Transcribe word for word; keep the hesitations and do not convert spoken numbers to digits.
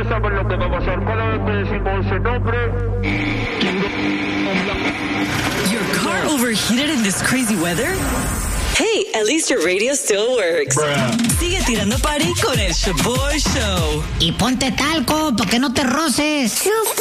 saben lo que va a pasar cada vez que decimos ese nombre. Your car overheated in this crazy weather? Hey, at least your radio still works. Bruh. Sigue tirando party con el Shaboy Show. Y ponte talco para que no te roces.